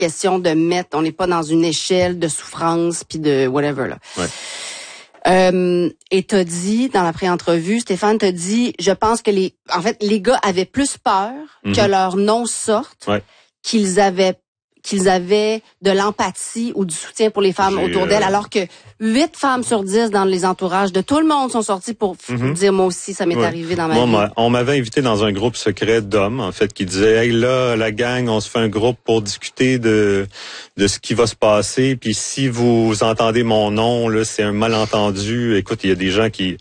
question de mettre, on n'est pas dans une échelle de souffrance puis de whatever, là. Ouais. Et t'as dit, dans la pré-entrevue, Stéphane t'a dit, je pense que les gars avaient plus peur que leur nom sorte, qu'ils avaient de l'empathie ou du soutien pour les femmes autour d'elles, alors que 8 femmes sur 10 dans les entourages de tout le monde sont sortis pour dire, moi aussi, ça m'est arrivé dans ma vie. On m'avait invité dans un groupe secret d'hommes, en fait, qui disait, hey, là, la gang, on se fait un groupe pour discuter de ce qui va se passer, puis si vous entendez mon nom, là, c'est un malentendu. Écoute, il y a des gens qui...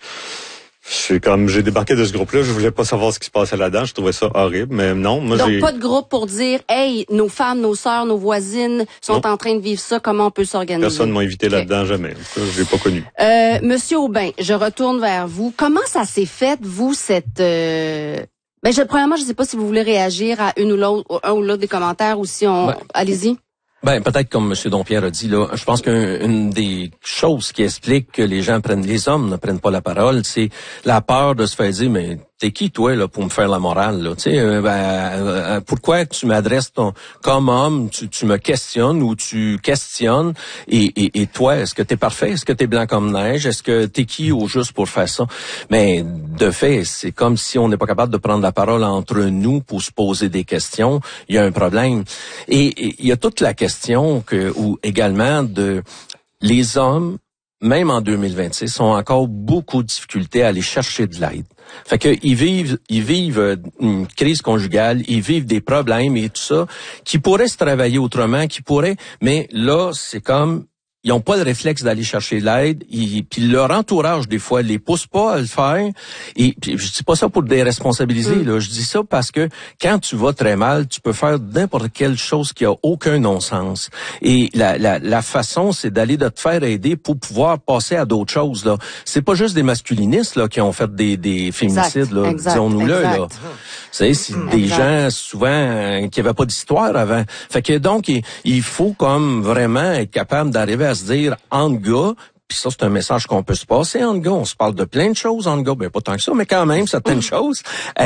J'ai débarqué de ce groupe-là, je voulais pas savoir ce qui se passait là-dedans, je trouvais ça horrible, mais non, moi donc pas de groupe pour dire, hey, nos femmes, nos sœurs, nos voisines sont en train de vivre ça, comment on peut s'organiser? Personne m'a invité là-dedans, jamais. En tout cas, je l'ai pas connu. Monsieur Aubin, je retourne vers vous. Comment ça s'est fait, vous, cette... premièrement, je sais pas si vous voulez réagir à un ou l'autre des commentaires ou si on... Allez-y. Ben, peut-être comme M. Dompierre a dit, là, je pense qu'une des choses qui explique que les hommes ne prennent pas la parole, c'est la peur de se faire dire, mais t'es qui, toi, là, pour me faire la morale, là? Tu sais, pourquoi tu m'adresses comme homme, tu me questionnes ou tu questionnes, et toi, est-ce que t'es parfait? Est-ce que t'es blanc comme neige? Est-ce que t'es qui au juste pour faire ça? Mais, de fait, c'est comme si on n'est pas capable de prendre la parole entre nous pour se poser des questions. Il y a un problème. Et il y a toute la question ou également les hommes, même en 2026, ont encore beaucoup de difficultés à aller chercher de l'aide. Fait que ils vivent une crise conjugale, ils vivent des problèmes et tout ça, qui pourraient se travailler autrement, mais là, c'est comme, ils n'ont pas le réflexe d'aller chercher l'aide, puis leur entourage, des fois, les pousse pas à le faire. Et puis, je dis pas ça pour déresponsabiliser, là. Je dis ça parce que quand tu vas très mal, tu peux faire n'importe quelle chose qui a aucun non-sens. Et la façon, c'est d'aller de te faire aider pour pouvoir passer à d'autres choses, là. C'est pas juste des masculinistes, là, qui ont fait des féminicides, là, disons-nous-le, là. C'est des gens, souvent, qui avaient pas d'histoire avant. Fait que, donc, il faut comme vraiment être capable d'arriver à se dire, entre gars, puis ça, c'est un message qu'on peut se passer entre gars. On se parle de plein de choses entre gars. Ben, pas tant que ça, mais quand même, certaines choses.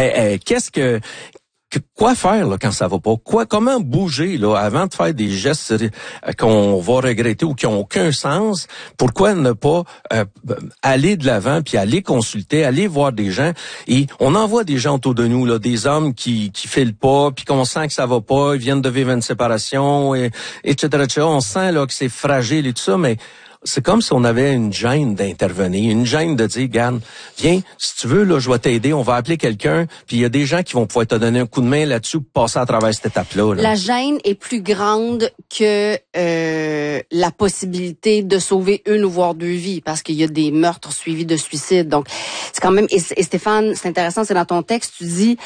Quoi faire là quand ça va pas? Comment bouger là avant de faire des gestes qu'on va regretter ou qui ont aucun sens? Pourquoi ne pas aller de l'avant puis aller consulter, aller voir des gens? Et on en voit des gens autour de nous là, des hommes qui filent pas puis qu'on sent que ça va pas, ils viennent de vivre une séparation etc. On sent là que c'est fragile et tout ça, mais c'est comme si on avait une gêne d'intervenir, une gêne de dire, Garde, viens, si tu veux, là, je vais t'aider, on va appeler quelqu'un, puis il y a des gens qui vont pouvoir te donner un coup de main là-dessus pour passer à travers cette étape-là. Là. La gêne est plus grande que la possibilité de sauver une ou voire deux vies, parce qu'il y a des meurtres suivis de suicides. Donc, c'est quand même... Et Stéphane, c'est intéressant, c'est dans ton texte, tu dis...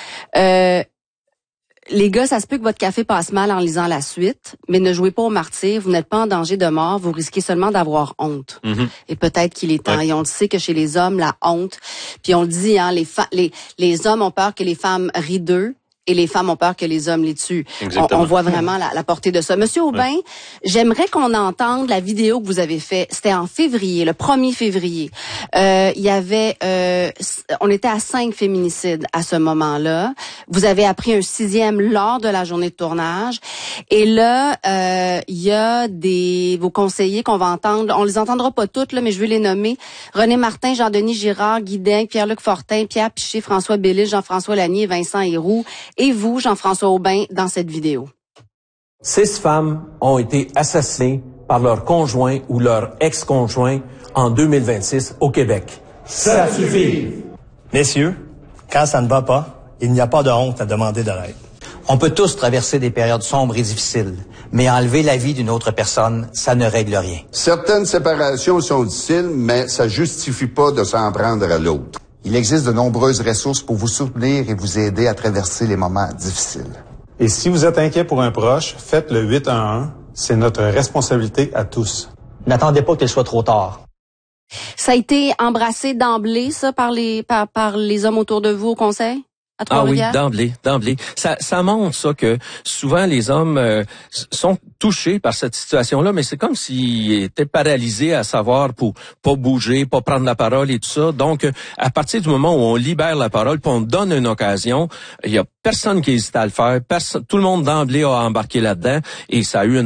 les gars, ça se peut que votre café passe mal en lisant la suite, mais ne jouez pas au martyr, vous n'êtes pas en danger de mort, vous risquez seulement d'avoir honte. Et peut-être qu'il est temps. Ouais. Et on le sait que chez les hommes, la honte, puis on le dit, hein, les hommes ont peur que les femmes rient d'eux, et les femmes ont peur que les hommes les tuent. On voit vraiment la portée de ça. Monsieur Aubin, j'aimerais qu'on entende la vidéo que vous avez faite. C'était en février, le 1er février. Il y avait, on était à 5 féminicides à ce moment-là. Vous avez appris un 6e lors de la journée de tournage. Et là, il y a vos conseillers qu'on va entendre. On les entendra pas toutes, là, mais je vais les nommer. René Martin, Jean-Denis Girard, Guy Daigle, Pierre-Luc Fortin, Pierre Piché, François Bélis, Jean-François Lanier, Vincent Héroux. Et vous, Jean-François Aubin, dans cette vidéo. 6 femmes ont été assassinées par leur conjoint ou leur ex-conjoint en 2026 au Québec. Ça suffit! Messieurs, quand ça ne va pas, il n'y a pas de honte à demander de l'aide. On peut tous traverser des périodes sombres et difficiles, mais enlever la vie d'une autre personne, ça ne règle rien. Certaines séparations sont difficiles, mais ça justifie pas de s'en prendre à l'autre. Il existe de nombreuses ressources pour vous soutenir et vous aider à traverser les moments difficiles. Et si vous êtes inquiet pour un proche, faites le 811. C'est notre responsabilité à tous. N'attendez pas qu'il soit trop tard. Ça a été embrassé d'emblée, ça, par les hommes autour de vous au conseil? Ah oui, d'emblée. Ça montre ça que souvent les hommes sont touchés par cette situation-là, mais c'est comme s'ils étaient paralysés à savoir pour pas bouger, pas prendre la parole et tout ça. Donc, à partir du moment où on libère la parole, puis on donne une occasion, il y a personne qui hésite à le faire. Tout le monde d'emblée a embarqué là-dedans et ça a eu une